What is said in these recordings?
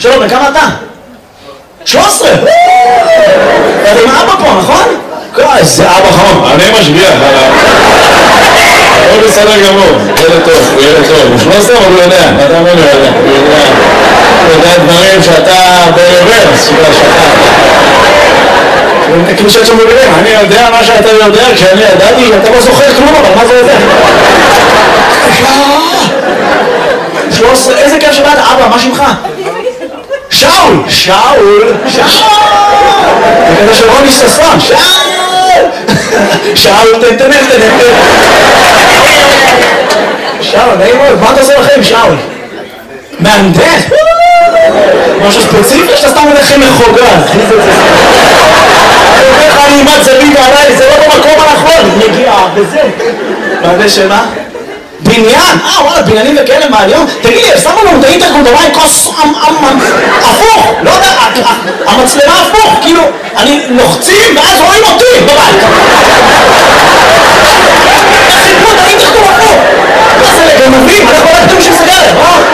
שלום, וכמה אתה? 13! אתה עם אבא פה, נכון? איזה אבא חום. אני משגיח עליו. הוא בסדר גמור, ילד טוב, הוא ילד טוב. הוא 13 אבל הוא יודע, אתה אומר לו יודע. הוא יודע דברים שאתה ברוורס, שאתה. כאילו שאת שם בבירים, אני יודע מה שאתה יודע, כשאני ידעתי, אתה לא זוכר כלום, אבל מה זה יודע? 13, איזה כיף שבאת, אבא, מה שמך? שאול! שאול! שאול! זה כזה של רוני ששון, שאול! שאול, תן. שאול, נעים מאוד, מה אתה עושה לכם, שאול? מהנדס? משהו ספציפי שאתה סתם הולך לכם מחוגז. אני אומר לך, אני אימת זווית עליי, זה לא במקום הנכון, מגיע בזה. מהנדס שמה? בניין? וואלה, בניינים וכאלה מהיום? תגיד לי, שמו לנו את האינטרקונטרול עם כוס הפוך, לא יודע, המצלמה הפוך, כאילו, אני לוחצים ואז רואים אותי בבית. חיפו את האינטרקונטרול הפוך. מה זה לגנבים? אנחנו לא כתוב שסגרת,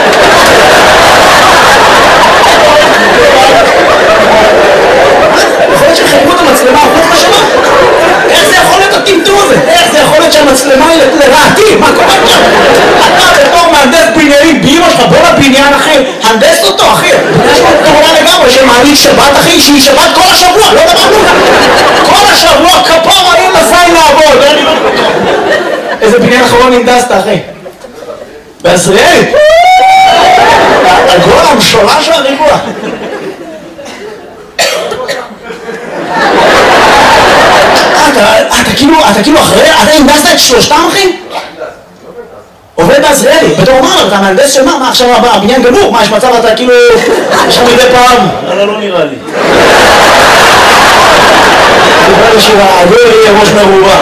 יכול להיות שחיפו את המצלמה הפוך בשמה? איך זה יכול להיות הטמטום הזה? איך זה יכול להיות שהמצלמה היא לרעתי? מה קורה פה? אתה בתור מהנדס בניינים באמא שלך, בוא לבניין אחי, הנדס אותו אחי. יש לו כמובן לגמרי שמעלית שבת אחי, שהיא שבת כל השבוע, לא דמנו. כל השבוע כפר אין לזין לעבוד. איזה בניין אחרון הנדסת אחי? בעזריאלי? הגול המשולש והריבוע. אתה כאילו אחרי, אתה הנדסת את שלושתם אחי? עובד בעזריאלי, בתור מה? אתה מהנדס של מה? מה עכשיו הבניין גמור? מה יש מצב אתה כאילו... יש לך מדי פעם? לא נראה לי. דיבר לשירה, הגול יהיה ראש מרובה.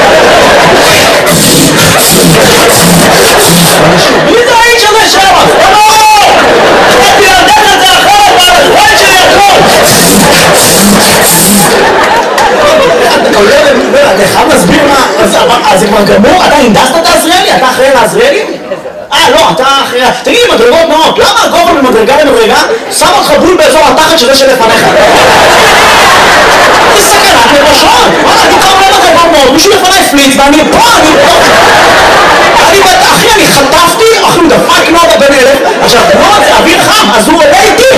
מי זה האיש הזה שם? לא! אני יודעת את זה אחרת, אבל שלי הכל! אתה חייב להסביר מה... אז זה כבר גמור? אתה הנדסת את העזריאלי? אתה אחראי לעזריאלי? לא, אתה אחראי... תגיד לי, מדרגות נאות, למה הגובה ממדרגה למדרגה שם אותך בול באזור התחת שזה שלפניך? זה סכנת נפשות! אני קורא לך כבר מאוד, מישהו לפני פליץ ואני פה, אחי, אני חטפתי, אחי, הוא דפק נודה בן אלף, עכשיו, נודה זה אוויר חם, אז הוא עולה איתי!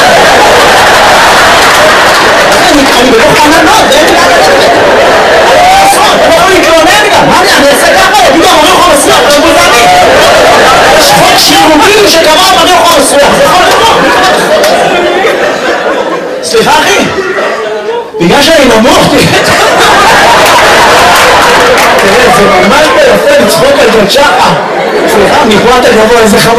אני בלוך ענן נודה, זה אין לי לעשות, אתה לא יכול להתלונן גם, מה אני אעשה ככה? יגידו, אני לא יכול לסלוח, זה בוזני! יש חוק שירוגים שקבע, אני לא יכול לסלוח, זה יכול לבוא! סליחה, אחי? בגלל שאני נמוך, תראה, זה ממש ביפה לצחוק על ג'ת שחה. סליחה, מפה אתה גבוה, איזה חמור.